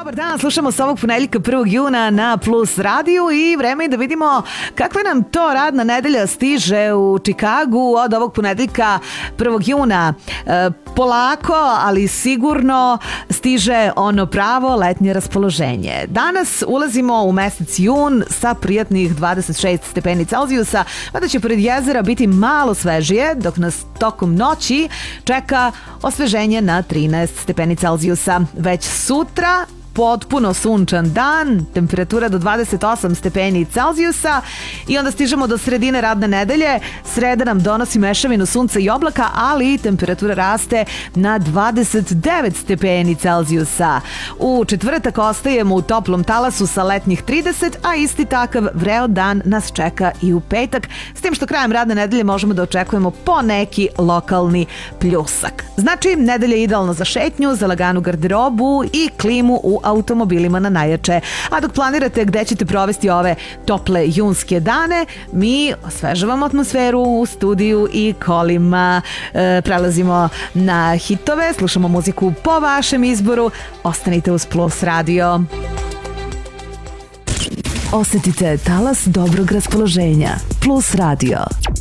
Dobar dan, slušamo s ovog ponedjeljka 1. juna na Plus radiju i vreme je da vidimo kakva nam to radna nedelja stiže u Čikagu od ovog ponedjeljka 1. juna. Polako, ali sigurno stiže ono pravo letnje raspoloženje. Danas ulazimo u mesec jun sa prijatnih 26 stepeni Celzijusa, mada će pored jezera biti malo svežije, dok nas tokom noći čeka osveženje na 13 stepeni Celzijusa. Već sutra potpuno sunčan dan, temperatura do 28 stepeni Celzijusa i onda stižemo do sredine radne nedelje. Sreda nam donosi mešavinu sunca i oblaka, ali temperatura raste na 29 stepeni Celzijusa. U četvrtak ostajemo u toplom talasu sa letnjih 30, a isti takav vreo dan nas čeka i u petak, s tim što krajem radne nedelje možemo da očekujemo po neki lokalni pljusak. Znači, nedelja je idealna za šetnju, za laganu garderobu i klimu u automobilima na najjače. A dok planirate gde ćete provesti ove tople junske dane, mi osvežavamo atmosferu u studiju i kolima. Prelazimo na hitove, slušamo muziku po vašem izboru. Ostanite uz Plus radio. Osetite talas dobrog raspoloženja. Plus radio.